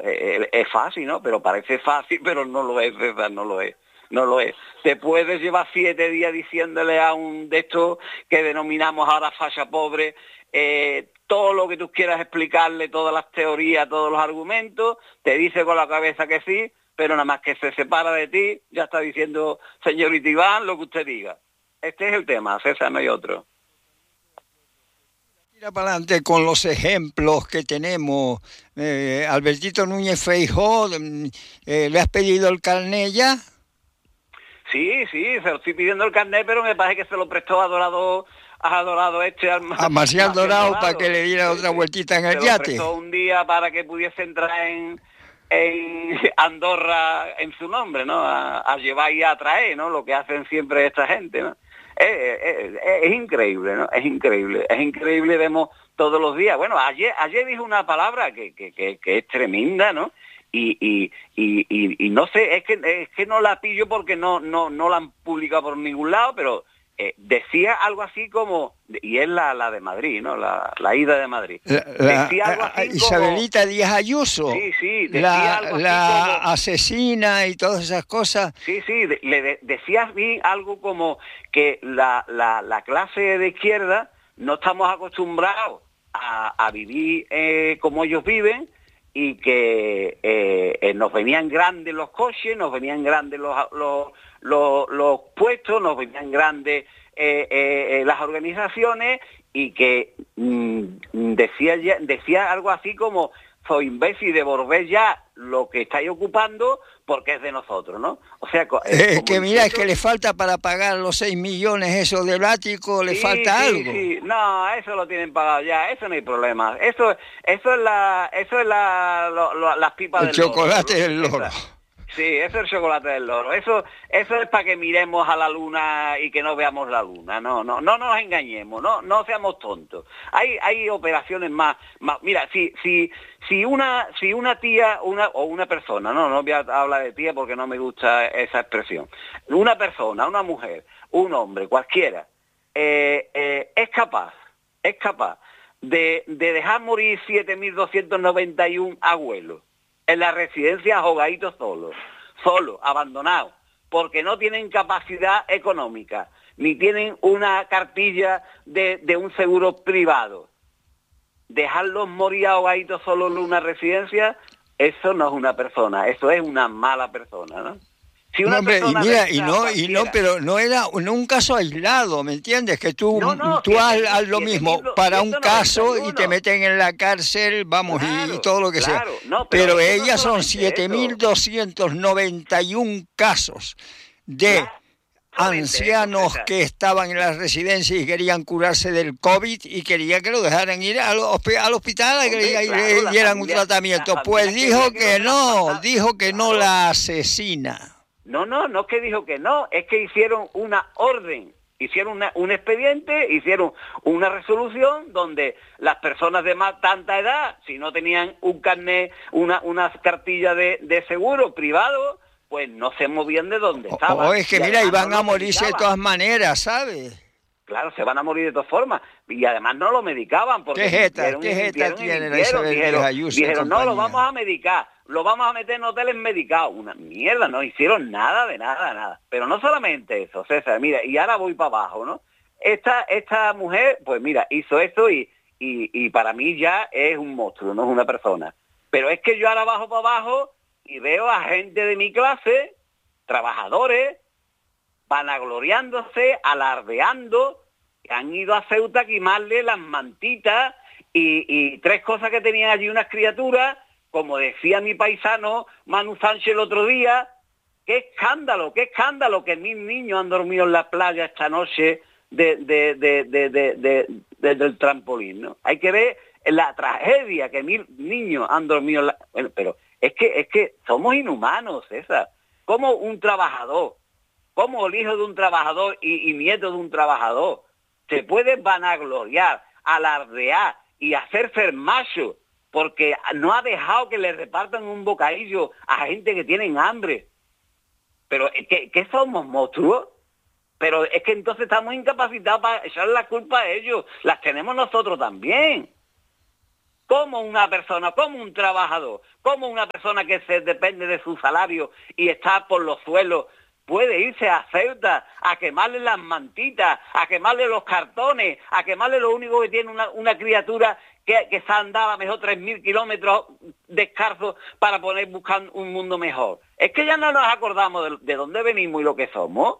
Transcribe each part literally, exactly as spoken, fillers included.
eh, es fácil, ¿no? Pero parece fácil, pero no lo es, César, no lo es. No lo es. Te puedes llevar siete días diciéndole a un de estos que denominamos ahora facha pobre, eh, todo lo que tú quieras explicarle, todas las teorías, todos los argumentos, te dice con la cabeza que sí, pero nada más que se separa de ti, ya está diciendo, señorita Iván, lo que usted diga. Este es el tema, César, no hay otro. Mira para adelante con los ejemplos que tenemos. Eh, Albertito Núñez Feijóo, eh, ¿le has pedido el carné ya? Sí, sí, se lo estoy pidiendo el carnet, pero me parece que se lo prestó a Dorado, a Dorado este, al, a Marcial Dorado, Dorado, para que le diera otra vueltita en el se yate. Lo prestó un día para que pudiese entrar en, en Andorra en su nombre, ¿no? A, a llevar y a traer, ¿no? Lo que hacen siempre esta gente, ¿no? Es, es, es increíble, ¿no? Es increíble, es increíble, vemos todos los días. Bueno, ayer, ayer dijo una palabra que, que, que, que es tremenda, ¿no? Y, y, y, y, y no sé, es que es que no la pillo porque no no no la han publicado por ningún lado, pero eh, decía algo así como, y es la, la de Madrid, ¿no? La, la ida de Madrid. La, decía algo así Isabelita como, Díaz Ayuso, sí, sí, decía la, algo así la como, asesina y todas esas cosas. Sí, sí, de, le de, decía a mí algo como que la, la, la clase de izquierda no estamos acostumbrados a, a vivir eh, como ellos viven, y que eh, eh, nos venían grandes los coches, nos venían grandes los, los, los, los puestos, nos venían grandes eh, eh, las organizaciones, y que mm, decía, ya, decía algo así como, soy imbécil, devolver ya lo que estáis ocupando porque es de nosotros, ¿no? O sea, eh, que mira, diciendo, es que le falta para pagar los seis millones esos del ático, le sí, falta sí, algo. Sí, no, eso lo tienen pagado ya, eso no hay problema. Eso, eso es la, eso es la, lo, lo, las pipas el del chocolate loro, del loro. Sí, eso es el chocolate del loro. Eso, eso es para que miremos a la luna y que no veamos la luna. No, no, no nos engañemos, no, no seamos tontos. Hay, hay operaciones más, más. Mira, si, si, si una, si una tía, una o una persona, no, no voy a hablar de tía porque no me gusta esa expresión. Una persona, una mujer, un hombre, cualquiera, eh, eh, es capaz, es capaz de, de dejar morir siete mil doscientos noventa y uno abuelos en la residencia ahogaditos solos, solos, abandonados, porque no tienen capacidad económica, ni tienen una cartilla de, de un seguro privado. Dejarlos morir ahogaditos solos en una residencia, eso no es una persona, eso es una mala persona, ¿no? Si una no, hombre, y mira, y no, cualquiera, y no, pero no era no un caso aislado, ¿me entiendes? Que tú, no, no, tú haz, haz lo mismo para un caso y te meten en la cárcel, vamos, claro, y, y todo lo que claro, sea. No, pero pero ellas no son siete mil doscientos noventa y uno casos de claro, ancianos eso, que estaban en la residencia y querían curarse del COVID y querían que lo dejaran ir al, al hospital, a que Hombre, le, claro, le dieran familia, un tratamiento. Pues dijo que, que no, dijo que claro. no la asesina. No, no, no es que dijo que no, es que hicieron una orden, hicieron una, un expediente, hicieron una resolución donde las personas de más tanta edad, si no tenían un carnet, una, una cartilla de, de seguro privado, pues no se movían de donde estaban. O, o es que y mira, iban no a morirse de todas maneras, ¿sabes? Claro, se van a morir de todas formas. Y además no lo medicaban. Porque ¿Qué jeta, ¿qué jeta tiene la Isabel Dijeron, Ayuso dijeron no, lo vamos a medicar. Lo vamos a meter en hoteles medicados. Una mierda, no hicieron nada de nada, nada. Pero no solamente eso, César, mira, y ahora voy para abajo, ¿no? Esta, esta mujer, pues mira, hizo esto y, y, y para mí ya es un monstruo, no es una persona. Pero es que yo ahora bajo para abajo y veo a gente de mi clase, trabajadores, vanagloriándose, alardeando, que han ido a Ceuta a quemarle las mantitas y, y tres cosas que tenían allí unas criaturas, como decía mi paisano Manu Sánchez el otro día, qué escándalo, qué escándalo que mil niños han dormido en la playa esta noche de, de, de, de, de, de, de, del trampolín, ¿no? Hay que ver la tragedia que mil niños han dormido en la... Bueno, pero es que, es que somos inhumanos, César. Como un trabajador, como el hijo de un trabajador y, y nieto de un trabajador, se puede vanagloriar, alardear y hacerse el macho porque no ha dejado que le repartan un bocadillo a gente que tienen hambre. Pero ¿qué, qué somos, monstruos? Pero es que entonces estamos incapacitados para echar la culpa a ellos. Las tenemos nosotros también. ¿Cómo una persona, como un trabajador, como una persona que se depende de su salario y está por los suelos, puede irse a Ceuta a quemarle las mantitas, a quemarle los cartones, a quemarle lo único que tiene una, una criatura que, que se andaba mejor tres mil kilómetros descalzo para poder buscar un mundo mejor? Es que ya no nos acordamos de, de dónde venimos y lo que somos.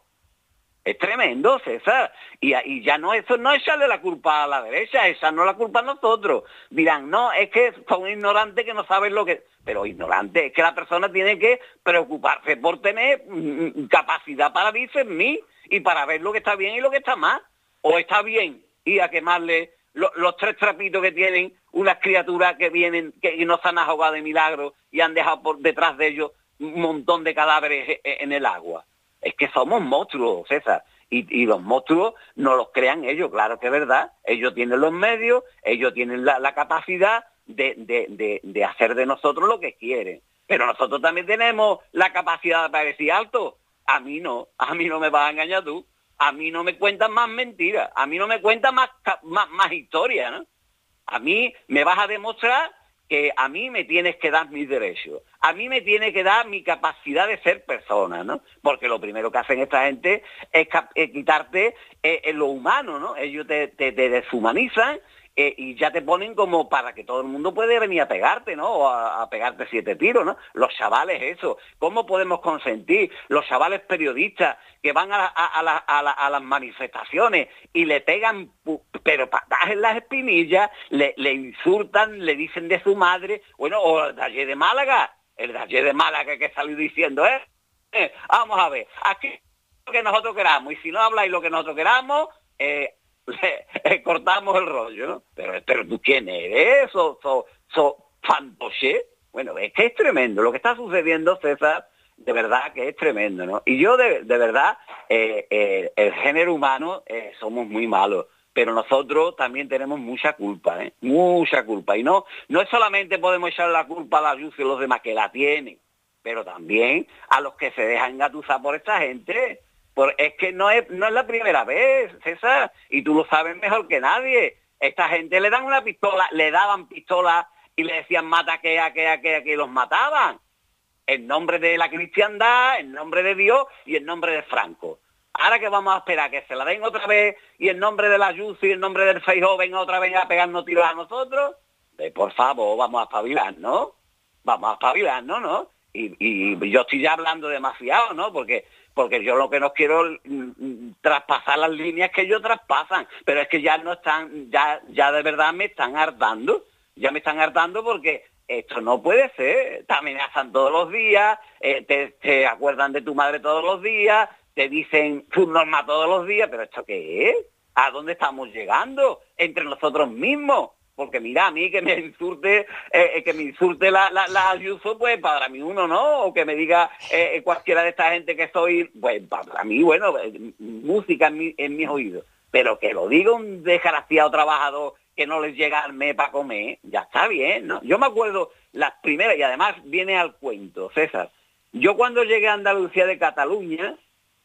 Es tremendo, César. Y, y ya no, eso no es echarle la culpa a la derecha, esa no es la culpa a nosotros. Dirán, no, es que son ignorantes que no saben lo que... Pero ignorante, es que la persona tiene que preocuparse por tener mm, capacidad para discernir y para ver lo que está bien y lo que está mal. O está bien ir a quemarle lo, los tres trapitos que tienen unas criaturas que vienen, que no se han ahogado de milagro y han dejado por detrás de ellos un montón de cadáveres en el agua. Es que somos monstruos, César, y, y los monstruos no los crean ellos, claro que es verdad. Ellos tienen los medios, ellos tienen la, la capacidad de, de, de, de hacer de nosotros lo que quieren. Pero nosotros también tenemos la capacidad para decir alto. A mí no, a mí no me vas a engañar tú. A mí no me cuentan más mentiras, a mí no me cuentan más, más, más historias, ¿no? A mí me vas a demostrar que a mí me tienes que dar mis derechos, a mí me tiene que dar mi capacidad de ser persona, ¿no? Porque lo primero que hacen esta gente es, es quitarte eh, lo humano, ¿no? Ellos te, te, te deshumanizan eh, y ya te ponen como para que todo el mundo puede venir a pegarte, ¿no? O a, a pegarte siete tiros, ¿no? Los chavales, eso. ¿Cómo podemos consentir? Los chavales periodistas que van a, a, a, la, a, la, a las manifestaciones y le pegan, pero patadas en las espinillas, le, le insultan, le dicen de su madre, bueno, o el de ayer de Málaga, el de ayer de Málaga que salió diciendo, ¿eh? eh vamos a ver, aquí lo que nosotros queramos, y si no habláis lo que nosotros queramos, eh, le, eh, cortamos el rollo, ¿no? Pero, pero tú quién eres, so, so, so fantoché. Bueno, es que es tremendo lo que está sucediendo, César, de verdad que es tremendo, ¿no? Y yo de, de verdad, eh, eh, el género humano eh, somos muy malos, pero nosotros también tenemos mucha culpa, ¿eh? Mucha culpa. Y no, no es solamente podemos echar la culpa a la Ayuso y los demás que la tienen, pero también a los que se dejan engatusar por esta gente. Por, es que no es, no es la primera vez, César, y tú lo sabes mejor que nadie. Esta gente le dan una pistola, le daban pistola y le decían mata que a que a que a que los mataban. En nombre de la cristiandad, en nombre de Dios y en nombre de Franco. Ahora que vamos a esperar que se la den otra vez y en nombre de la Ayuso y en nombre del Feijóo venga otra vez a pegarnos tiros a nosotros, eh, por favor, vamos a espabilar, ¿no? Vamos a espabilar, ¿no? ¿no? Y, y yo estoy ya hablando demasiado, ¿no? Porque porque yo lo que no quiero mm, traspasar las líneas que ellos traspasan, pero es que ya no están, ya, ya de verdad me están hartando, ya me están hartando porque esto no puede ser, te amenazan todos los días, eh, te, te acuerdan de tu madre todos los días, te dicen tu norma todos los días, pero ¿esto qué es? ¿A dónde estamos llegando? Entre nosotros mismos. Porque mira, a mí que me insulte, eh, que me insulte la, la, la Ayuso, pues para mí uno no, o que me diga eh, cualquiera de esta gente que soy, pues para mí, bueno, eh, música en, mi, en mis oídos. Pero que lo diga un desgraciado trabajador que no les llega al mes para comer, ya está bien, ¿no? Yo me acuerdo las primeras, y además viene al cuento, César. Yo cuando llegué a Andalucía de Cataluña,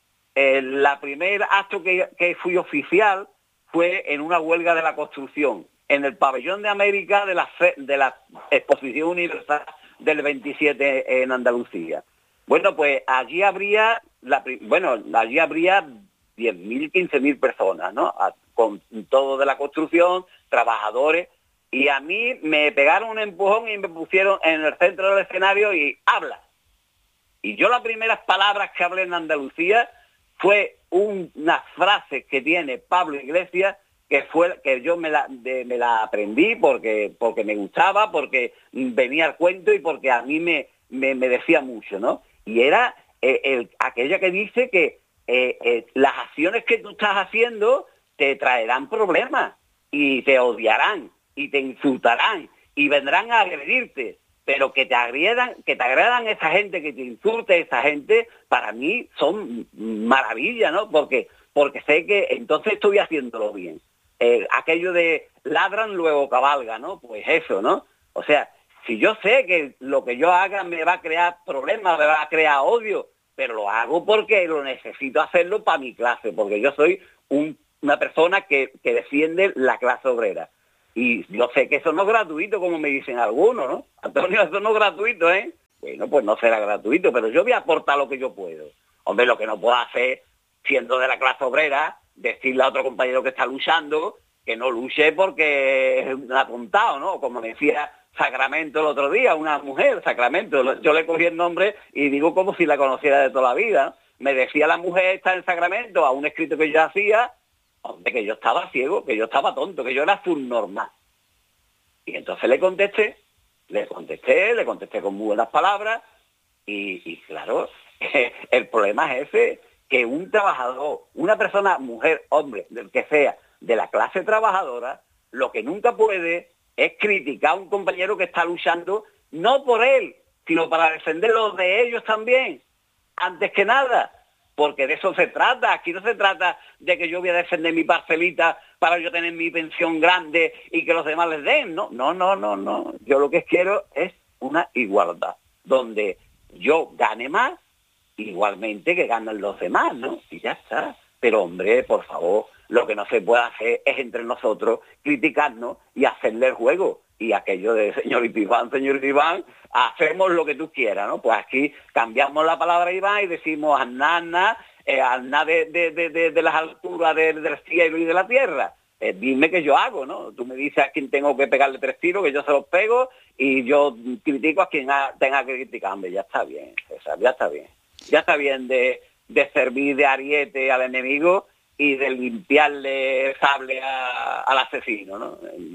eh, la primer acto que, que fui oficial fue en una huelga de la construcción, en el pabellón de América de la, de la Exposición Universal del veintisiete en Andalucía. Bueno, pues allí habría, la, bueno, allí habría diez mil, quince mil personas, ¿no? A, con todo de la construcción, trabajadores, y a mí me pegaron un empujón y me pusieron en el centro del escenario y habla. Y yo las primeras palabras que hablé en Andalucía fue un, una frase que tiene Pablo Iglesias, que fue que yo me la, de, me la aprendí porque, porque me gustaba, porque venía al cuento y porque a mí me, me, me decía mucho, ¿no? Y era eh, el, aquella que dice que eh, eh, las acciones que tú estás haciendo te traerán problemas y te odiarán y te insultarán y vendrán a agredirte, pero que te agredan, que te agradan esa gente, que te insulte esa gente, para mí son maravilla, ¿no? Porque, porque sé que entonces estoy haciéndolo bien. Eh, aquello de ladran luego cabalga, ¿no? Pues eso, ¿no? O sea, si yo sé que lo que yo haga me va a crear problemas, me va a crear odio, pero lo hago porque lo necesito hacerlo para mi clase, porque yo soy un, una persona que, que defiende la clase obrera. Y yo sé que eso no es gratuito, como me dicen algunos, ¿no? Antonio, eso no es gratuito, ¿eh? Bueno, pues no será gratuito, pero yo voy a aportar lo que yo puedo. Hombre, lo que no puedo hacer, siendo de la clase obrera, decirle a otro compañero que está luchando que no luche porque es un apuntado, ¿no? Como decía Sacramento el otro día, una mujer, Sacramento, yo le cogí el nombre y digo como si la conociera de toda la vida. Me decía la mujer esta en Sacramento a un escrito que yo hacía, hombre, que yo estaba ciego, que yo estaba tonto, que yo era subnormal. Y entonces le contesté, le contesté, le contesté con muy buenas palabras y, y claro, el problema es ese, que un trabajador, una persona, mujer, hombre, del que sea, de la clase trabajadora, lo que nunca puede es criticar a un compañero que está luchando, no por él, sino para defender los de ellos también, antes que nada, porque de eso se trata. Aquí no se trata de que yo voy a defender mi parcelita para yo tener mi pensión grande y que los demás les den, no, no, no, no, no. Yo lo que quiero es una igualdad, donde yo gane más, igualmente que ganan los demás, ¿no? Y ya está. Pero hombre, por favor, lo que no se puede hacer es entre nosotros criticarnos y hacerle el juego. Y aquello de señorito Iván, señorito Iván, hacemos lo que tú quieras, ¿no? Pues aquí cambiamos la palabra Iván y decimos Anna, eh, Anna de, de, de, de, de las alturas de, del cielo y de la tierra. Eh, dime qué yo hago, ¿no? Tú me dices a quién tengo que pegarle tres tiros, que yo se los pego, y yo critico a quien ha, tenga que criticarme. Ya está bien, César, ya está bien. Ya está bien de, de servir de ariete al enemigo y de limpiarle el sable a, al asesino, ¿no?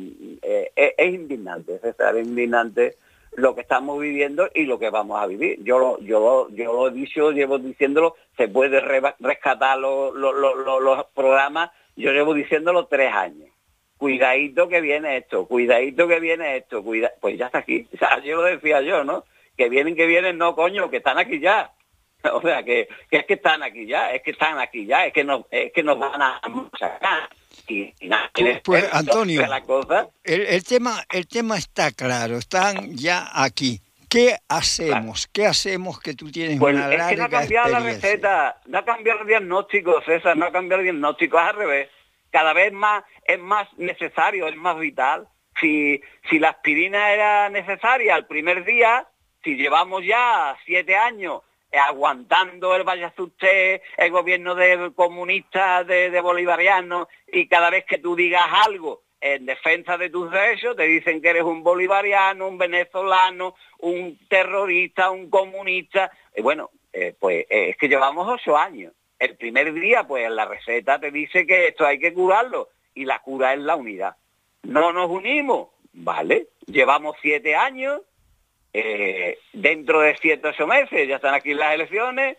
Eh, eh, es indignante, César, es indignante lo que estamos viviendo y lo que vamos a vivir. Yo lo, yo, yo lo he dicho, llevo diciéndolo, se puede re, rescatar los, los, los, los programas, yo llevo diciéndolo tres años. Cuidadito que viene esto, cuidadito que viene esto, cuida... pues ya está aquí. O sea, yo lo decía yo, ¿no? Que vienen, que vienen, no, coño, que están aquí ya. O sea, que, que es que están aquí ya, es que están aquí ya, es que nos, es que nos van a sacar. Y, y nada, pues, pues Antonio, la cosa. El, el, tema, el tema está claro, están ya aquí. ¿Qué hacemos? Claro. ¿Qué hacemos que tú tienes pues una larga experiencia? Es que no ha cambiado la receta, no ha cambiado el diagnóstico, César, no ha cambiado el diagnóstico, es al revés. Cada vez más es más necesario, es más vital. Si, si la aspirina era necesaria el primer día, si llevamos ya siete años aguantando el vaya usted, el gobierno del comunista, de, de bolivariano, y cada vez que tú digas algo en defensa de tus derechos, te dicen que eres un bolivariano, un venezolano, un terrorista, un comunista. Y bueno, eh, pues eh, es que llevamos ocho años. El primer día, pues la receta te dice que esto hay que curarlo, y la cura es la unidad. No nos unimos, ¿vale? Llevamos siete años, Eh, dentro de siete o ocho meses ya están aquí las elecciones,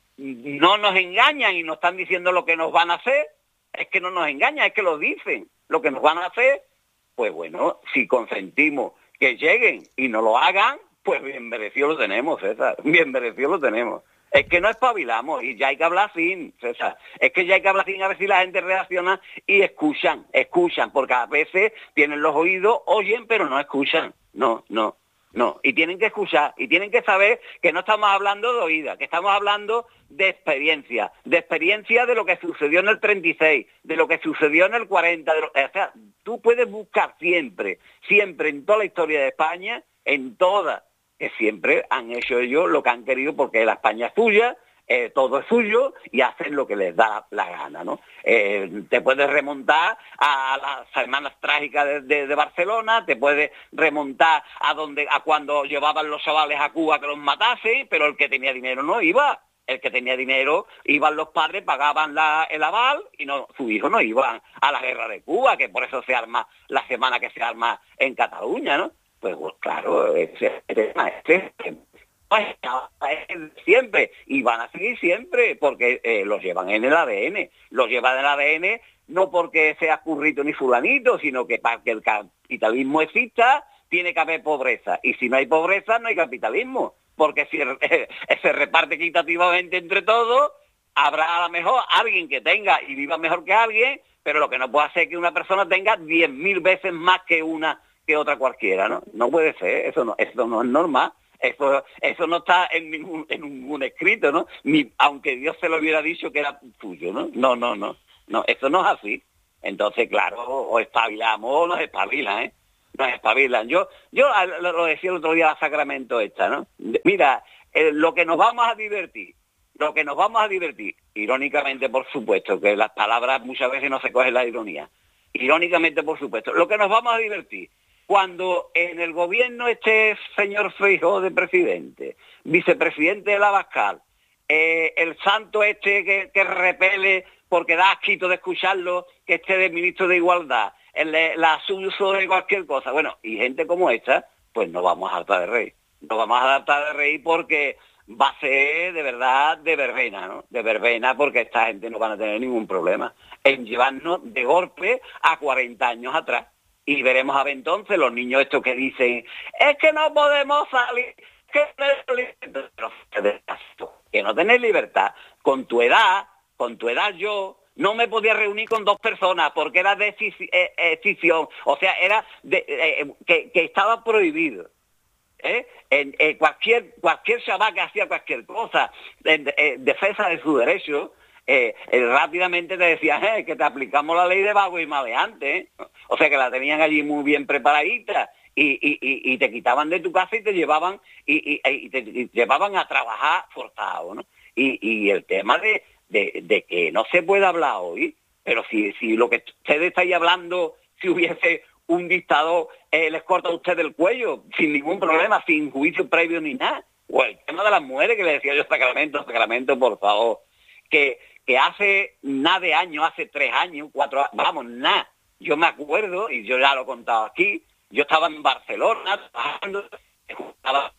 no nos engañan y nos están diciendo lo que nos van a hacer, es que no nos engañan, es que lo dicen, lo que nos van a hacer, pues bueno, si consentimos que lleguen y no lo hagan, pues bien merecido lo tenemos, César, bien merecido lo tenemos. Es que no espabilamos y ya hay que hablar sin, César, es que ya hay que hablar sin a ver si la gente reacciona y escuchan, escuchan, porque a veces tienen los oídos, oyen, pero no escuchan, no, no. No, y tienen que escuchar, y tienen que saber que no estamos hablando de oídas, que estamos hablando de experiencia, de experiencia de lo que sucedió en el treinta y seis, de lo que sucedió en el cuarenta, de lo, o sea, tú puedes buscar siempre, siempre en toda la historia de España, en toda, que siempre han hecho ellos lo que han querido porque la España es tuya, eh, todo es suyo y hacen lo que les da la gana, ¿no? Eh, te puedes remontar a las semanas trágicas de, de, de Barcelona, te puedes remontar a donde a cuando llevaban los chavales a Cuba que los matasen, pero el que tenía dinero no iba. El que tenía dinero, iban los padres, pagaban la, el aval y no, su hijo no iba a la guerra de Cuba, que por eso se arma la semana que se arma en Cataluña, ¿no? Pues, pues claro, ese tema ese, siempre, y van a seguir siempre, porque eh, los llevan en el A D N, los llevan en el A D N no porque sea currito ni fulanito, sino que para que el capitalismo exista, tiene que haber pobreza, y si no hay pobreza, no hay capitalismo, porque si eh, se reparte equitativamente entre todos, habrá a lo mejor alguien que tenga y viva mejor que alguien, pero lo que no puede hacer es que una persona tenga diez mil veces más que una que otra cualquiera, ¿no? No puede ser, eso no, eso no es normal. Eso, eso no está en ningún, en ningún escrito, ¿no? Ni aunque Dios se lo hubiera dicho que era tuyo, ¿no? No, no, no, no, eso no es así. Entonces, claro, o espabilamos o nos espabilan, ¿eh? Nos espabilan. Yo, yo lo decía el otro día la Sacramento esta, ¿no? Mira, eh, lo que nos vamos a divertir, lo que nos vamos a divertir, irónicamente, por supuesto, que las palabras muchas veces no se cogen la ironía, irónicamente, por supuesto, lo que nos vamos a divertir, cuando en el gobierno esté señor Feijóo de presidente, vicepresidente de la Abascal, eh, el santo este que, que repele porque da asquito de escucharlo, que esté de ministro de Igualdad, el, el asunto de cualquier cosa, bueno, y gente como esta, pues no vamos a hartar de reír, no vamos a hartar de reír porque va a ser de verdad de verbena, ¿no? De verbena, porque esta gente no van a tener ningún problema en llevarnos de golpe a cuarenta años atrás. Y veremos a ver entonces los niños estos que dicen, es que no podemos salir, que, que no tener libertad. Con tu edad, con tu edad yo no me podía reunir con dos personas porque era decisión, o sea, era de, eh, que, que estaba prohibido. ¿Eh? En, en cualquier cualquier chaval que hacía cualquier cosa en, en defensa de su derecho, eh, eh, rápidamente te decían eh, que te aplicamos la ley de vago y maleante, ¿eh? O sea que la tenían allí muy bien preparadita y, y, y, y te quitaban de tu casa y te llevaban y, y, y te, y te llevaban a trabajar forzado, ¿no? Y, y el tema de, de, de que no se puede hablar hoy, pero si, si lo que ustedes estáis hablando, si hubiese un dictador, eh, les corta a usted el cuello, sin ningún problema, sin juicio previo ni nada. O el tema de las mujeres, que le decía yo, Sacramento, Sacramento, por favor, que, que hace nada de años, hace tres años, cuatro años, vamos, nada. Yo me acuerdo, y yo ya lo he contado aquí, yo estaba en Barcelona, trabajando, estaba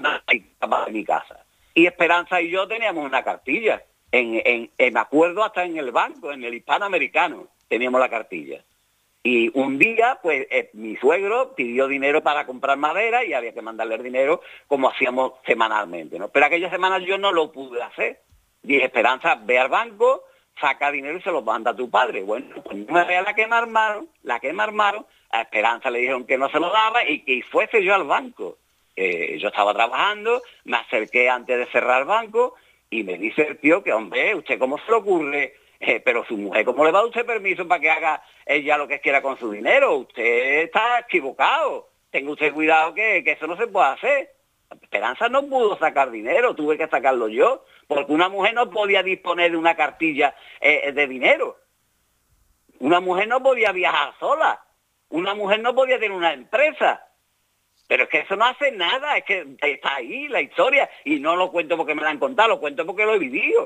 en mi casa. Y Esperanza y yo teníamos una cartilla, en, en, en, me acuerdo hasta en el banco, en el Hispanoamericano, teníamos la cartilla. Y un día, pues, eh, mi suegro pidió dinero para comprar madera y había que mandarle el dinero como hacíamos semanalmente, ¿no? Pero aquella semana yo no lo pude hacer. Dije, Esperanza, ve al banco, saca dinero y se lo manda a tu padre. Bueno, pues no me vea la que me armaron, la que me armaron, a Esperanza le dijeron que no se lo daba y que fuese yo al banco. Eh, yo estaba trabajando, me acerqué antes de cerrar el banco y me dice el tío que, hombre, ¿usted cómo se le ocurre? Eh, pero su mujer, ¿cómo le va a usted permiso para que haga ella lo que quiera con su dinero? Usted está equivocado. Tenga usted cuidado que, que eso no se puede hacer. Esperanza no pudo sacar dinero, tuve que sacarlo yo, porque una mujer no podía disponer de una cartilla eh, de dinero. Una mujer no podía viajar sola. Una mujer no podía tener una empresa. Pero es que eso no hace nada, es que está ahí la historia. Y no lo cuento porque me la han contado, lo cuento porque lo he vivido.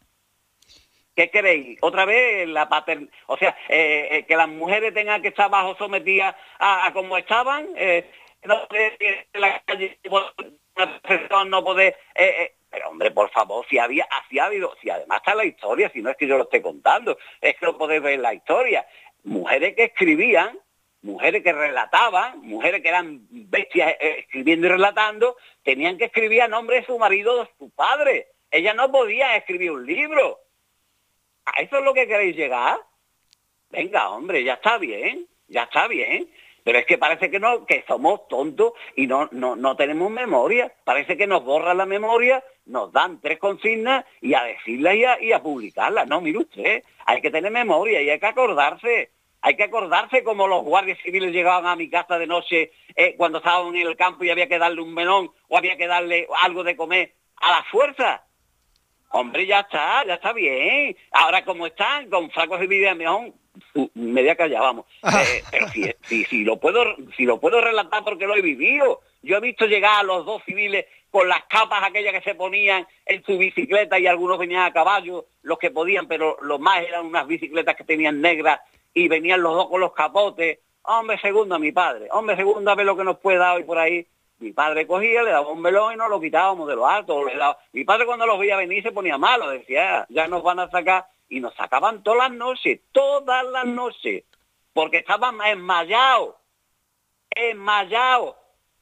¿Qué queréis? Otra vez la patern... O sea, eh, eh, que las mujeres tengan que estar bajo sometidas a, a como estaban, eh, no poder ir en la calle, una persona no poder... Eh, eh, pero hombre, por favor, si había, si ha habido, si además está la historia, si no es que yo lo esté contando, es que lo podéis ver en la historia. Mujeres que escribían, mujeres que relataban, mujeres que eran bestias eh, escribiendo y relatando, tenían que escribir a nombre de su marido o de su padre. Ellas no podían escribir un libro. ¿A eso es lo que queréis llegar? Venga, hombre, ya está bien, ya está bien. Pero es que parece que no, que somos tontos y no, no, no tenemos memoria. Parece que nos borran la memoria, nos dan tres consignas y a decirlas y a, y a publicarlas. No, mire usted, hay que tener memoria y hay que acordarse. Hay que acordarse como los guardias civiles llegaban a mi casa de noche eh, cuando estaban en el campo y había que darle un melón o había que darle algo de comer a la fuerza. Hombre, ya está, ya está bien. Ahora, como están, con fracos y vidas mejor, media callada, vamos. Eh, pero si, si, si, lo puedo, si lo puedo relatar porque lo he vivido. Yo he visto llegar a los dos civiles con las capas aquellas que se ponían en su bicicleta y algunos venían a caballo, los que podían, pero los más eran unas bicicletas que tenían negras y venían los dos con los capotes. Hombre, segundo a mi padre. Hombre, segundo a ver lo que nos puede dar hoy por ahí. Mi padre cogía, le daba un melón y nos lo quitábamos de lo alto. Le daba... Mi padre cuando los veía venir se ponía malo, decía, ya nos van a sacar. Y nos sacaban todas las noches, todas las noches, porque estaban enmayados, enmayados.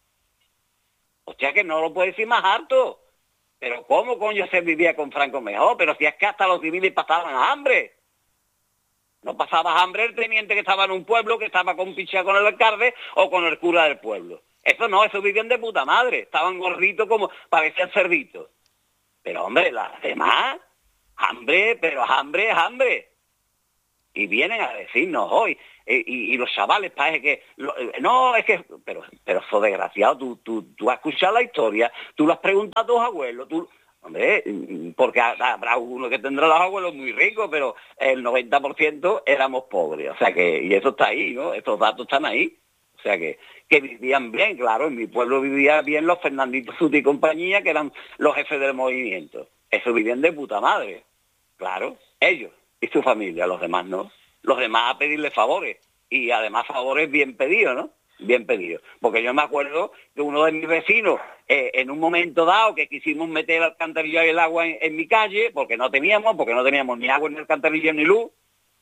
O sea que no lo puedo decir más alto. Pero ¿cómo coño se vivía con Franco mejor? Pero si es que hasta los civiles pasaban hambre. No pasaba hambre el teniente que estaba en un pueblo, que estaba con picha con el alcalde o con el cura del pueblo. Eso no, eso vivían de puta madre. Estaban gorditos como parecían cerditos. Pero hombre, las demás, hambre, pero hambre es hambre. Y vienen a decirnos hoy, eh, y, y los chavales parece que... Lo, no, es que... Pero, pero eso desgraciado, tú, tú, tú has escuchado la historia, tú lo has preguntado a tus abuelos, tú... Hombre, porque habrá uno que tendrá los abuelos muy ricos, pero el noventa por ciento éramos pobres. O sea que, y eso está ahí, ¿no? Estos datos están ahí. O sea que, que vivían bien, claro, en mi pueblo vivían bien los Fernandito Zuti y compañía, que eran los jefes del movimiento. Eso vivían de puta madre. Claro, ellos y su familia, los demás no. Los demás a pedirle favores. Y además favores bien pedidos, ¿no? Bien pedidos. Porque yo me acuerdo que uno de mis vecinos, eh, en un momento dado que quisimos meter el alcantarillado y el agua en, en mi calle, porque no teníamos, porque no teníamos ni agua en el alcantarillado ni luz,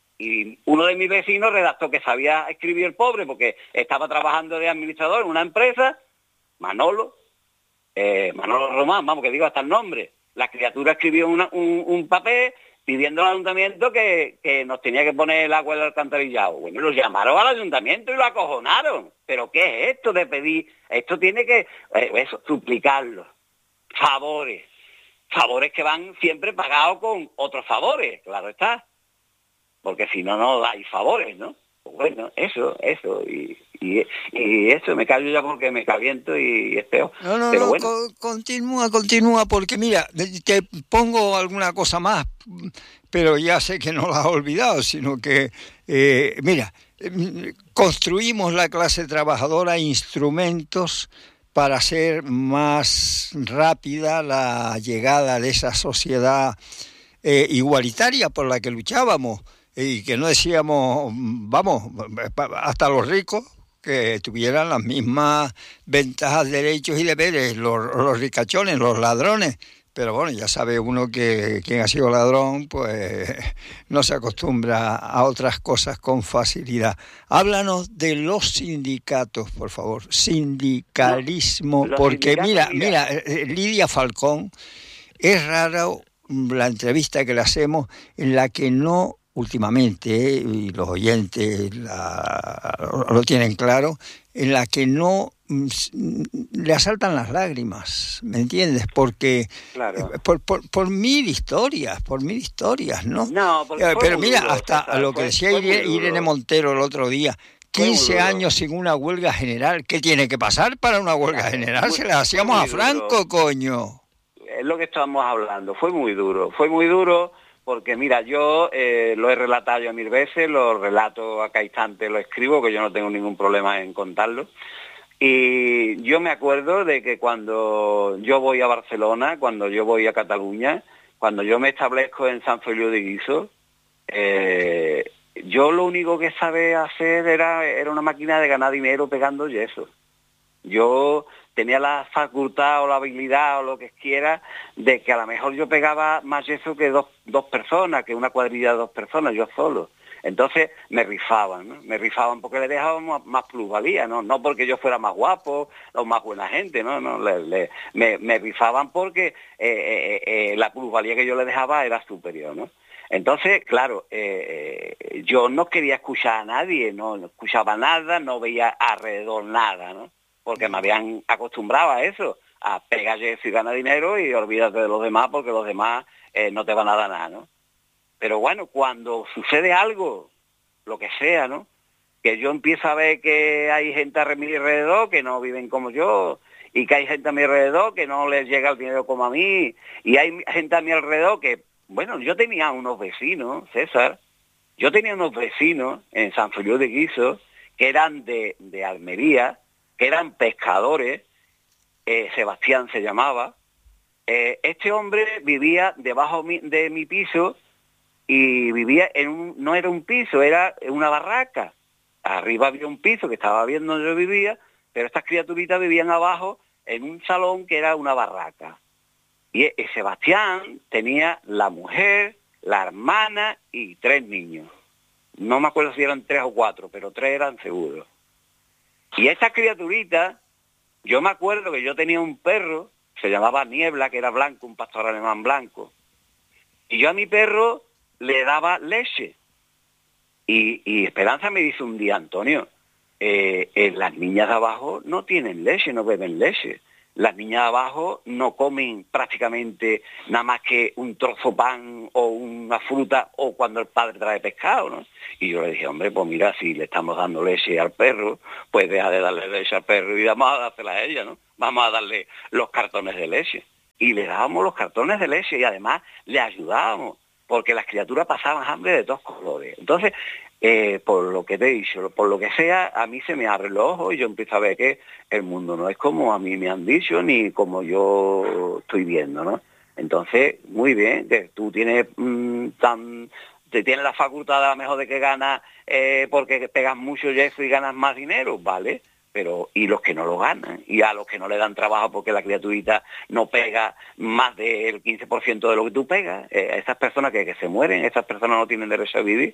y uno de mis vecinos redactó que sabía escribir el pobre, porque estaba trabajando de administrador en una empresa, Manolo, eh, Manolo Román, vamos, que digo hasta el nombre. La criatura escribió una, un, un papel pidiendo al ayuntamiento que, que nos tenía que poner el agua del alcantarillado. Bueno, los llamaron al ayuntamiento y lo acojonaron. ¿Pero qué es esto de pedir? Esto tiene que, eh, eso, suplicarlo. Favores. Favores que van siempre pagados con otros favores, claro está. Porque si no, no dais favores, ¿no? Pues bueno, eso, eso, y, y, y eso, me callo ya porque me caliento y es peor. No, no, Pero no, bueno. co- continúa, continúa, porque mira, te pongo alguna cosa más, pero ya sé que no la has olvidado, sino que, eh, mira, construimos la clase trabajadora instrumentos para hacer más rápida la llegada de esa sociedad eh, igualitaria por la que luchábamos, y que no decíamos, vamos, hasta los ricos, que tuvieran las mismas ventajas, derechos y deberes, los, los ricachones, los ladrones. Pero bueno, ya sabe uno que quien ha sido ladrón, pues no se acostumbra a otras cosas con facilidad. Háblanos de los sindicatos, por favor. Sindicalismo, no, porque mira, mira, mira, Lidia Falcón, es raro la entrevista que le hacemos en la que no, últimamente, eh, y los oyentes la, lo tienen claro, en la que no mm, le asaltan las lágrimas, ¿me entiendes? Porque claro. eh, por, por, por mil historias, por mil historias, ¿no? No, porque Eh, fue pero muy mira, duro, hasta César, lo que fue- decía fue muy Irene, duro. Irene Montero el otro día, quince duro. años sin una huelga general. ¿Qué tiene que pasar para una huelga Claro, general? muy- Se la hacíamos fue a muy Franco, duro. coño. Es lo que estábamos hablando, fue muy duro, fue muy duro porque mira, yo eh, lo he relatado ya mil veces, lo relato a cada instante, lo escribo, que yo no tengo ningún problema en contarlo. Y yo me acuerdo de que cuando yo voy a Barcelona, cuando yo voy a Cataluña, cuando yo me establezco en San Feliu de Guíxols, eh, yo lo único que sabía hacer era, era una máquina de ganar dinero pegando yeso. Yo tenía la facultad o la habilidad o lo que quiera de que a lo mejor yo pegaba más yeso que dos, dos personas, que una cuadrilla de dos personas, yo solo. Entonces me rifaban, ¿no? Me rifaban porque le dejaban más, más plusvalía, ¿no? No porque yo fuera más guapo o más buena gente, ¿no? no le, le, me, me rifaban porque eh, eh, eh, la plusvalía que yo le dejaba era superior, ¿no? Entonces, claro, eh, eh, yo no quería escuchar a nadie, no, no escuchaba nada, no veía alrededor nada, ¿no? Porque me habían acostumbrado a eso, a pegar yeso y ganar dinero y olvídate de los demás porque los demás eh, no te van a dar nada, ¿no? Pero bueno, cuando sucede algo, lo que sea, ¿no? Que yo empiezo a ver que hay gente a mi alrededor que no viven como yo, y que hay gente a mi alrededor que no les llega el dinero como a mí, y hay gente a mi alrededor que, bueno, yo tenía unos vecinos, César, yo tenía unos vecinos en San Feliu de Guíxols que eran de, de Almería, que eran pescadores, eh, Sebastián se llamaba. Eh, este hombre vivía debajo mi, de mi piso, y vivía en un, no era un piso, era una barraca. Arriba había un piso que estaba viendo donde yo vivía, pero estas criaturitas vivían abajo en un salón que era una barraca. Y e, Sebastián tenía la mujer, la hermana y tres niños. No me acuerdo si eran tres o cuatro, pero tres eran seguros. Y estas criaturitas, yo me acuerdo que yo tenía un perro, se llamaba Niebla, que era blanco, un pastor alemán blanco. Y yo a mi perro le daba leche. Y, y Esperanza me dice un día, Antonio, eh, eh, las niñas de abajo no tienen leche, no beben leche. las niñas de abajo no comen prácticamente nada más que un trozo pan o una fruta o cuando el padre trae pescado, ¿no? Y yo le dije, hombre, pues mira, si le estamos dando leche al perro, pues deja de darle leche al perro y vamos a dársela a ella, ¿no? Vamos a darle los cartones de leche. Y le dábamos los cartones de leche y además le ayudábamos, porque las criaturas pasaban hambre de todos colores. Entonces, eh, por lo que te he dicho, por lo que sea, a mí se me abre los ojos y yo empiezo a ver que el mundo no es como a mí me han dicho ni como yo estoy viendo, ¿no? Entonces, muy bien, que tú tienes mmm, tan... te tienes la facultad a lo mejor de que ganas eh, porque pegas mucho yeso y ganas más dinero, ¿vale? Pero y los que no lo ganan, y a los que no le dan trabajo porque la criaturita no pega más del quince por ciento de lo que tú pegas, eh, esas personas que, que se mueren, esas personas no tienen derecho a vivir.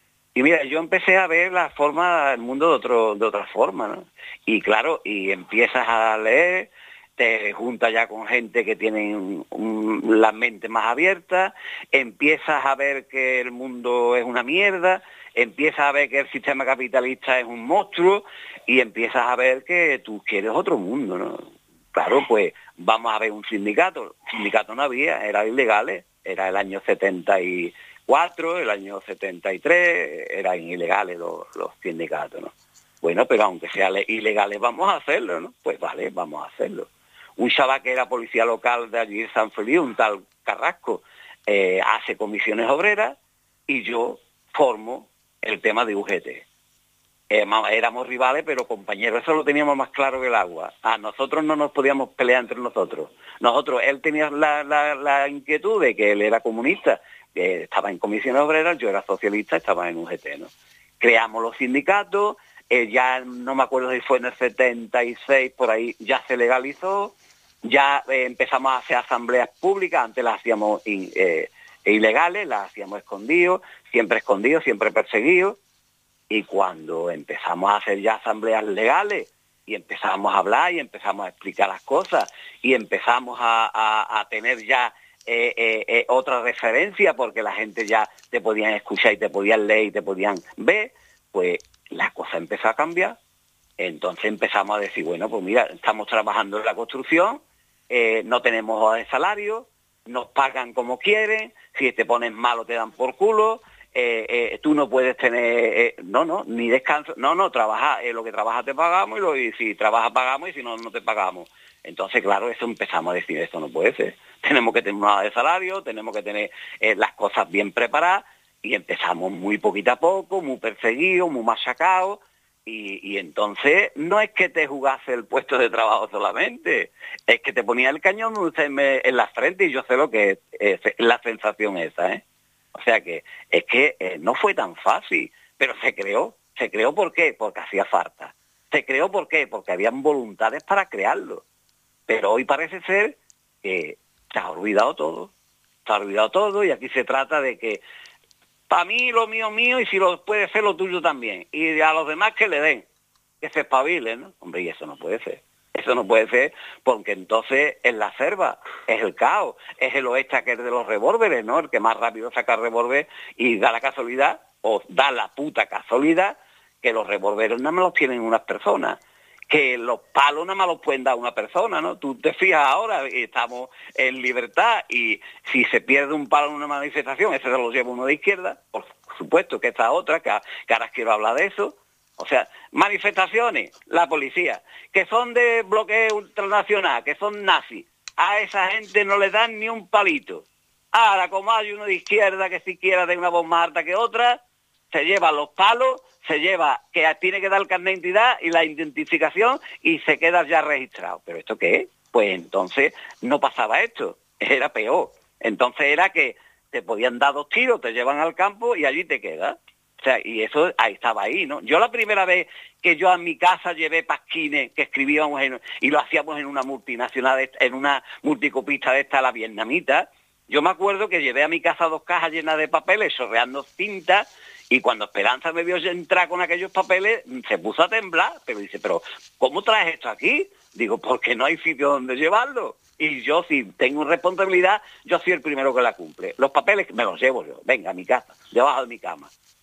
Y mira, yo empecé a ver la forma, el mundo de otro, de otra forma, ¿no? Y claro, y empiezas a leer, te juntas ya con gente que tienen un, la mente más abierta, empiezas a ver que el mundo es una mierda, empiezas a ver que el sistema capitalista es un monstruo y empiezas a ver que tú quieres otro mundo, ¿no? Claro, pues vamos a ver un sindicato. Sindicato no había, eran ilegales, era el año setenta y cuatro, el año setenta y tres, eran ilegales los, los sindicatos, ¿no? Bueno, pero aunque sean ilegales vamos a hacerlo, ¿no? Pues vale, vamos a hacerlo. Un chaval que era policía local de allí de San Feliu, un tal Carrasco, eh, hace comisiones obreras y yo formo el tema de U G T. Eh, éramos rivales, pero compañeros, eso lo teníamos más claro que el agua. A nosotros no nos podíamos pelear entre nosotros. Nosotros, él tenía la, la, la inquietud de que él era comunista, que estaba en comisiones obreras, yo era socialista, estaba en U G T, ¿no? Creamos los sindicatos, eh, ya no me acuerdo si fue en el setenta y seis, por ahí ya se legalizó, ya eh, empezamos a hacer asambleas públicas, antes las hacíamos eh, ilegales, las hacíamos escondidos, siempre escondidos, siempre perseguidos, y cuando empezamos a hacer ya asambleas legales, y empezamos a hablar, y empezamos a explicar las cosas, y empezamos a, a, a tener ya eh, eh, eh, otra referencia, porque la gente ya te podían escuchar, y te podían leer, y te podían ver, pues la cosa empezó a cambiar. Entonces empezamos a decir, bueno, pues mira, estamos trabajando en la construcción, eh, no tenemos horas de salario, nos pagan como quieren, si te pones malo te dan por culo, eh, eh, tú no puedes tener, eh, no, no, ni descanso, no, no, trabaja, eh, lo que trabajas te pagamos y, lo, y si trabajas pagamos y si no, no te pagamos. Entonces, claro, eso empezamos a decir, esto no puede ser, tenemos que tener una hora de salario, tenemos que tener eh, las cosas bien preparadas y empezamos muy poquito a poco, muy perseguidos, muy machacados. Y, y entonces no es que te jugase el puesto de trabajo solamente, es que te ponía el cañón en la frente y yo sé lo que es, es la sensación esa, ¿eh? O sea que es que eh, no fue tan fácil, pero se creó. ¿Se creó por qué? Porque hacía falta. ¿Se creó por qué? Porque habían voluntades para crearlo. Pero hoy parece ser que se ha olvidado todo. Se ha olvidado todo y aquí se trata de que para mí lo mío mío y si lo puede ser lo tuyo también. Y a los demás que le den, que se espabilen, ¿no? Hombre, y eso no puede ser. Eso no puede ser porque entonces es la selva, es el caos, es el oeste que es de los revólveres, ¿no? El que más rápido saca el revólver y da la casualidad, o da la puta casualidad, que los revólveres nada más los tienen unas personas. Que los palos nada más los pueden dar una persona, ¿no? Tú te fijas ahora, y estamos en libertad, y si se pierde un palo en una manifestación, ese se lo lleva uno de izquierda, por supuesto que esta otra, que, que ahora quiero hablar de eso. O sea, manifestaciones, la policía, que son de bloqueo ultranacional, que son nazis, a esa gente no le dan ni un palito. Ahora, como hay uno de izquierda que siquiera de una voz más alta que otra, se lleva los palos, se lleva que tiene que dar el carnet de identidad y la identificación y se queda ya registrado. ¿Pero esto qué es? Pues entonces no pasaba esto, era peor. Entonces era que te podían dar dos tiros, te llevan al campo y allí te quedas. O sea, y eso ahí estaba ahí, ¿no? Yo la primera vez que yo a mi casa llevé pasquines que escribíamos en, y lo hacíamos en una multinacional, en una multicopista de esta, la vietnamita, yo me acuerdo que llevé a mi casa dos cajas llenas de papeles, chorreando cintas, y cuando Esperanza me vio entrar con aquellos papeles, se puso a temblar, pero dice, pero ¿cómo traes esto aquí? Digo, porque no hay sitio donde llevarlo. Y yo, si tengo responsabilidad, yo soy el primero que la cumple. Los papeles me los llevo yo, venga, a mi casa, debajo de mi cama.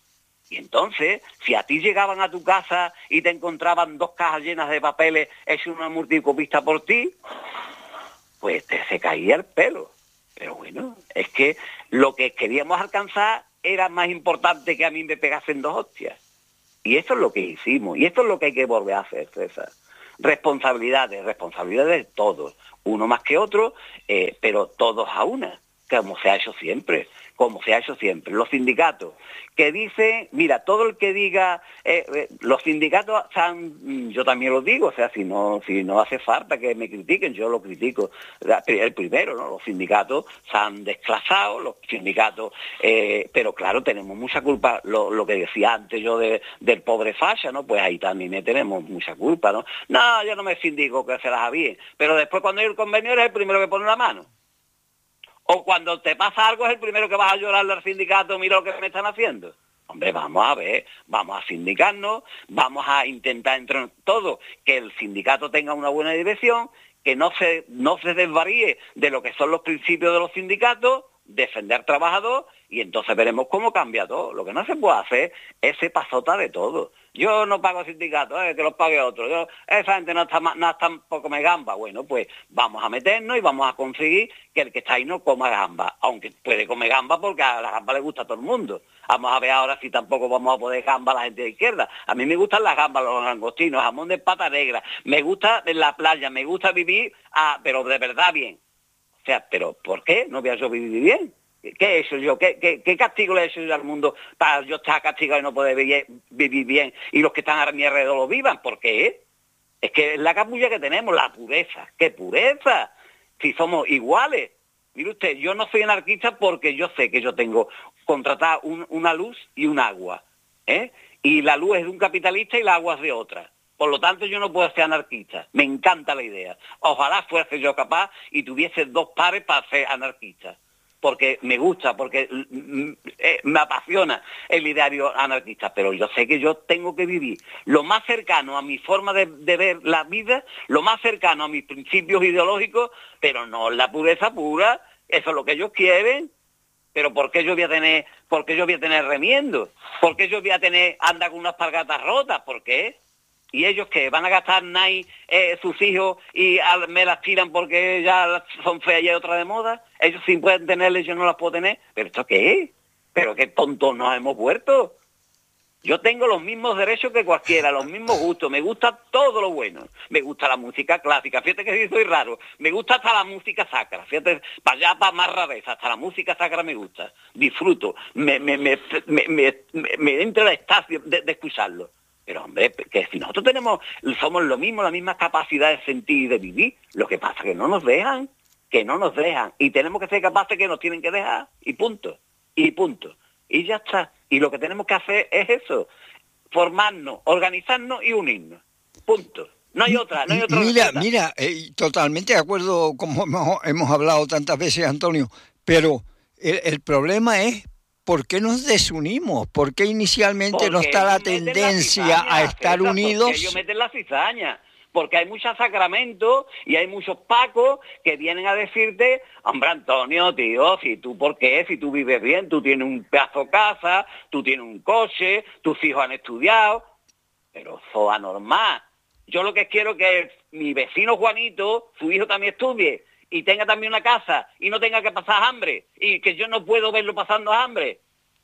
Y entonces, si a ti llegaban a tu casa y te encontraban dos cajas llenas de papeles, es una multicopista por ti, pues te se caía el pelo. Pero bueno, es que lo que queríamos alcanzar era más importante que a mí me pegasen dos hostias. Y esto es lo que hicimos, y esto es lo que hay que volver a hacer, César. Responsabilidades, responsabilidades de todos, uno más que otro, eh, pero todos a una, como se ha hecho siempre, como se ha hecho siempre. Los sindicatos que dicen, mira, todo el que diga, eh, eh, los sindicatos, han, yo también lo digo, o sea, si no, si no hace falta que me critiquen, yo lo critico, el primero, ¿no? Los sindicatos se han desclasado, los sindicatos, eh, pero claro, tenemos mucha culpa, lo, lo que decía antes yo de, del pobre Falla, ¿no? Pues ahí también tenemos mucha culpa, ¿no? No, yo no me sindico que se las bien, pero después cuando hay el convenio eres el primero que pone la mano. O cuando te pasa algo es el primero que vas a llorarle al sindicato, mira lo que me están haciendo. Hombre, vamos a ver, vamos a sindicarnos, vamos a intentar entre todos que el sindicato tenga una buena dirección, que no se, no se desvaríe de lo que son los principios de los sindicatos, defender trabajador, y entonces veremos cómo cambia todo. Lo que no se puede hacer es ese pasota de todo. Yo no pago sindicatos, eh, que los pague otro. Yo, esa gente no está, no está poco me gamba. Bueno, pues vamos a meternos y vamos a conseguir que el que está ahí no coma gamba. Aunque puede comer gamba porque a la gamba le gusta a todo el mundo. Vamos a ver ahora si tampoco vamos a poder gamba a la gente de izquierda. A mí me gustan las gambas, los langostinos, jamón de pata negra. Me gusta en la playa, me gusta vivir, ah, pero de verdad bien. O sea, ¿pero por qué no voy a yo vivir bien? ¿Qué he hecho yo? ¿Qué, qué, qué castigo le he hecho yo al mundo para yo estar castigado y no poder vivir, vivir bien y los que están a mi alrededor lo vivan? ¿Por qué? Es que es la capulla que tenemos, la pureza. ¿Qué pureza? Si somos iguales. Mire usted, yo no soy anarquista porque yo sé que yo tengo contratada un, una luz y un agua, ¿eh? Y la luz es de un capitalista y la agua es de otra. Por lo tanto, yo no puedo ser anarquista. Me encanta la idea. Ojalá fuese yo capaz y tuviese dos pares para ser anarquista. Porque me gusta, porque me apasiona el ideario anarquista, pero yo sé que yo tengo que vivir lo más cercano a mi forma de, de ver la vida, lo más cercano a mis principios ideológicos, pero no la pureza pura, eso es lo que ellos quieren. Pero ¿por qué yo voy a tener, por qué yo voy a tener remiendo? ¿Por qué yo voy a tener, anda con unas pargatas rotas? ¿Por qué? ¿Y ellos qué? ¿Van a gastar nai eh, sus hijos y a, me las tiran porque ya son feas y hay otra de moda? Ellos sí pueden tenerlas, yo no las puedo tener. ¿Pero esto qué es? ¿Pero qué tontos nos hemos vuelto? Yo tengo los mismos derechos que cualquiera, los mismos gustos. Me gusta todo lo bueno. Me gusta la música clásica. Fíjate que sí soy raro. Me gusta hasta la música sacra. Fíjate, para allá, para más rareza. Hasta la música sacra me gusta. Disfruto. Me, me, me, me, me, me, me entra la estancia de, de escucharlo. Pero hombre, que si nosotros tenemos, somos lo mismo, la misma capacidad de sentir y de vivir, lo que pasa es que no nos dejan, que no nos dejan, y tenemos que ser capaces que nos tienen que dejar, y punto, y punto, y ya está. Y lo que tenemos que hacer es eso, formarnos, organizarnos y unirnos, punto. No hay otra, no hay otra Mira, receta. mira, eh, totalmente de acuerdo, como hemos, hemos hablado tantas veces, Antonio, pero el, el problema es ¿por qué nos desunimos? ¿Por qué inicialmente Porque no está la ellos meten tendencia la cizaña, a estar César, unidos? Porque ellos meten la cizaña. Porque hay muchos sacramentos y hay muchos pacos que vienen a decirte, hombre Antonio, tío, si tú, ¿por qué? Si tú vives bien, tú tienes un pedazo de casa, tú tienes un coche, tus hijos han estudiado, pero eso es anormal. Yo lo que quiero es que mi vecino Juanito, su hijo también estudie y tenga también una casa y no tenga que pasar hambre y que yo no puedo verlo pasando hambre.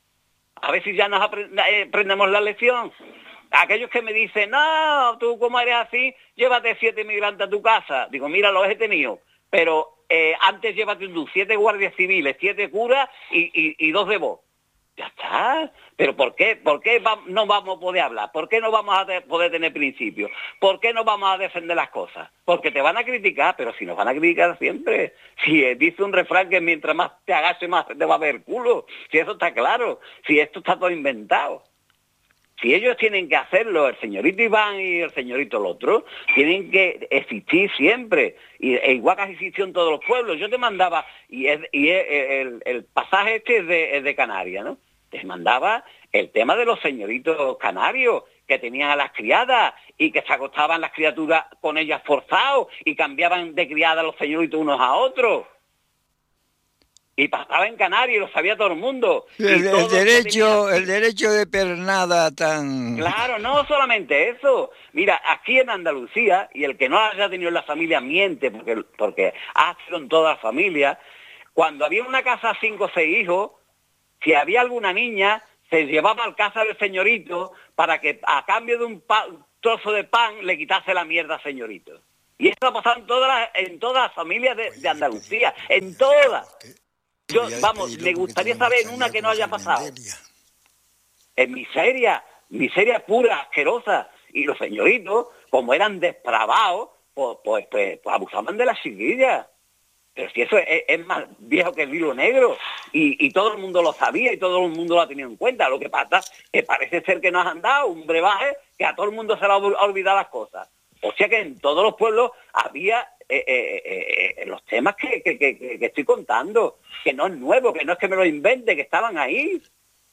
A ver si ya nos aprendemos la lección. Aquellos que me dicen, no, tú como eres así, llévate siete inmigrantes a tu casa. Digo, mira, los he tenido, pero eh, antes llévate tú siete guardias civiles, siete curas y, y, y dos de vos. Ya está. ¿Pero por qué? ¿Por qué va, no vamos a poder hablar? ¿Por qué no vamos a te, poder tener principios? ¿Por qué no vamos a defender las cosas? Porque te van a criticar, pero si nos van a criticar siempre. Si eh, dice un refrán que mientras más te agaches más te va a ver culo. Si eso está claro. Si esto está todo inventado. Si ellos tienen que hacerlo, el señorito Iván y el señorito el otro, tienen que existir siempre. Y, e igual que existió en todos los pueblos. Yo te mandaba, y, es, y es, el, el pasaje este es de, es de Canarias, ¿no? Te mandaba el tema de los señoritos canarios, que tenían a las criadas y que se acostaban las criaturas con ellas forzados y cambiaban de criada a los señoritos unos a otros. y pasaba en Canarias y lo sabía todo el mundo. El, el derecho tenía... el derecho de pernada tan... Claro, no solamente eso. Mira, aquí en Andalucía, y el que no haya tenido en la familia miente, porque, porque ha sido en toda la familia, cuando había una casa cinco o seis hijos, si había alguna niña, se llevaba al casa del señorito para que a cambio de un, pa, un trozo de pan le quitase la mierda al señorito. Y esto ha pasado en todas las, en todas las familias de, de Andalucía, en todas. Yo, vamos, me gustaría saber en una que no haya pasado. En miseria, miseria pura, asquerosa. Y los señoritos, como eran depravados, pues, pues, pues, pues abusaban de las chiquillas. Pero si eso es, es más viejo que el hilo negro. Y, y todo el mundo lo sabía y todo el mundo lo ha tenido en cuenta. Lo que pasa es que parece ser que nos han dado un brebaje que a todo el mundo se le ha olvidado las cosas. O sea que en todos los pueblos había eh, eh, eh, los temas que, que, que, que estoy contando, que no es nuevo, que no es que me lo invente, que estaban ahí.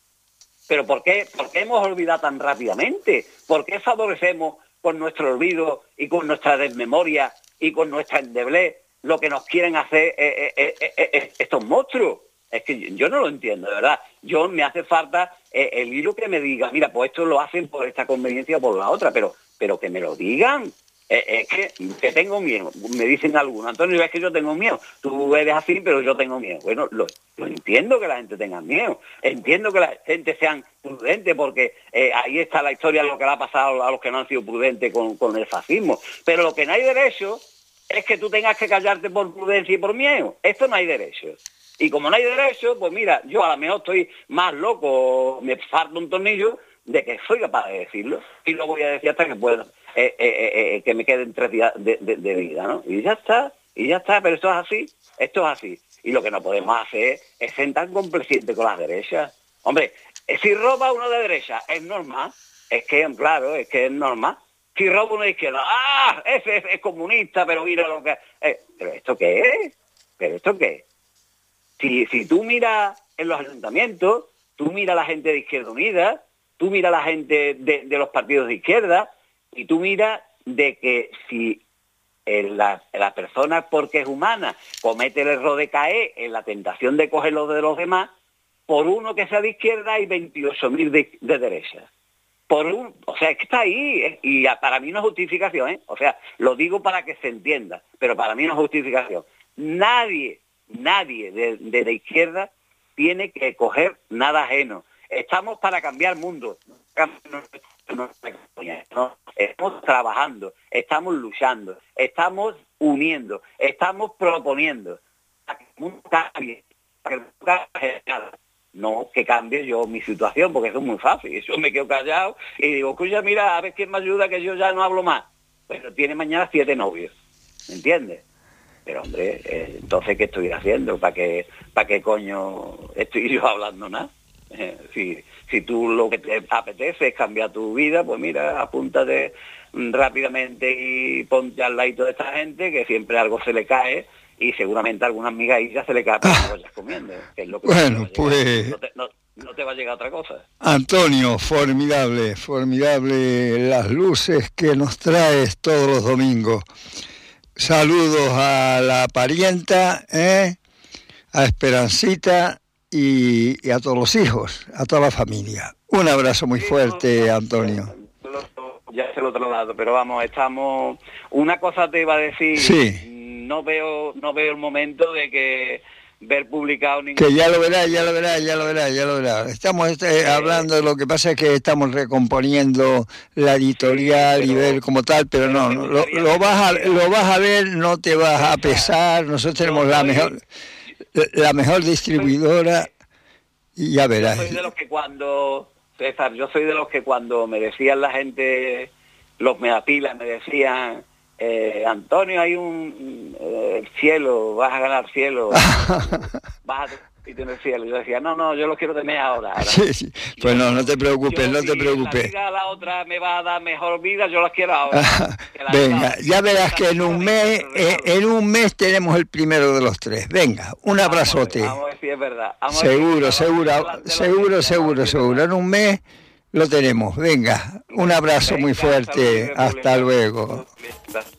Pero ¿por qué, por qué hemos olvidado tan rápidamente? ¿Por qué favorecemos con nuestro olvido y con nuestra desmemoria y con nuestra endeblez lo que nos quieren hacer eh, eh, eh, eh, estos monstruos? Es que yo no lo entiendo, de verdad. Yo me hace falta eh, el hilo que me diga, mira, pues esto lo hacen por esta conveniencia o por la otra, pero, pero que me lo digan. Eh, es que, que tengo miedo, me dicen algunos, Antonio, es que yo tengo miedo, tú eres así, pero yo tengo miedo. Bueno, lo, lo entiendo que la gente tenga miedo, entiendo que la gente sean prudente, porque eh, ahí está la historia de lo que le ha pasado a los que no han sido prudentes con, con el fascismo, pero lo que no hay derecho es que tú tengas que callarte por prudencia y por miedo. Esto no hay derecho. Y como no hay derecho, pues mira, yo a lo mejor estoy más loco, me falta un tornillo, de que soy capaz de decirlo, y lo voy a decir hasta que pueda, eh, eh, eh, que me queden tres días de, de, de vida, ¿no? Y ya está, y ya está, pero esto es así, esto es así. Y lo que no podemos hacer es sentar complaciente con las derechas. Hombre, si roba uno de derecha, es normal, es que, claro, es que es normal. Si roba uno de izquierda, ¡ah! Ese es, es comunista, pero mira lo que... Eh, ¿Pero esto qué es? ¿Pero esto qué es? Si, si tú miras en los ayuntamientos, tú miras a la gente de Izquierda Unida, tú miras a la gente de, de los partidos de izquierda, y tú miras de que si la, la persona, porque es humana, comete el error de caer en la tentación de coger lo de los demás, por uno que sea de izquierda hay veintiocho mil de, de derecha. Por un, o sea, es que está ahí, ¿eh? Y para mí no es justificación, ¿eh? O sea, lo digo para que se entienda, pero para mí no es justificación. Nadie, nadie de, de la izquierda tiene que coger nada ajeno. Estamos para cambiar el mundo. Estamos trabajando, estamos luchando, estamos uniendo, estamos proponiendo para que el mundo cambie, para que el mundo cambie nada. No que cambie yo mi situación, porque eso es muy fácil. Yo me quedo callado y digo, escucha, mira, a ver quién me ayuda, que yo ya no hablo más. Pero tiene mañana siete novios, ¿me entiendes? Pero hombre, eh, entonces, ¿qué estoy haciendo? ¿Para qué, para qué coño estoy yo hablando nada? Eh, si, si tú lo que te apetece es cambiar tu vida, pues mira, apúntate rápidamente y ponte al ladito de esta gente, que siempre algo se le cae y seguramente algunas migaillas se le cae para que lo vayas comiendo, que es lo que bueno, te pues no te, no, no te va a llegar otra cosa. Antonio, formidable, formidable las luces que nos traes todos los domingos. Saludos a la parienta, ¿eh? A Esperancita y, y a todos los hijos, a toda la familia. Un abrazo muy fuerte, Antonio. Ya se lo traslado, pero vamos, estamos... Una cosa te iba a decir, sí. no veo no veo el momento de que ver publicado ningún... Que ya lo verás, ya lo verás, ya lo verás, ya lo verás. Estamos este, eh, hablando, lo que pasa es que estamos recomponiendo la editorial, sí, pero, y ver como tal, pero, pero no, no lo, lo, vas a, lo vas a ver, no te vas a pesar, nosotros tenemos la mejor la mejor distribuidora y ya verás. Yo soy de los que cuando, César, yo soy de los que cuando me decían la gente, los meapilas me decían, Eh, Antonio, hay un eh, cielo, vas a ganar cielo, vas a tener cielo. Yo decía, no, no, yo lo quiero tener ahora. ahora. Sí, sí. Pues yo, no, no te preocupes, yo, no te preocupes. Si la vida, la otra me va a dar mejor vida, yo la quiero ahora. La Venga, ya verás que en un mes, eh, en un mes tenemos el primero de los tres. Venga, un abrazote. Vamos a ver si es verdad. Seguro, seguro, seguro, seguro, seguro. En un mes lo tenemos. Venga, un abrazo muy fuerte. Hasta luego.